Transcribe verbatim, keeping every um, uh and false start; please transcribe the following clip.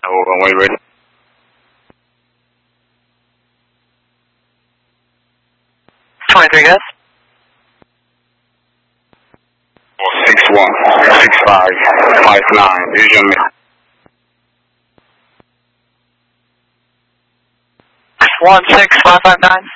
runway ready. twenty-three, guys. six one, six five, five nine, vision me. six one six five five nine.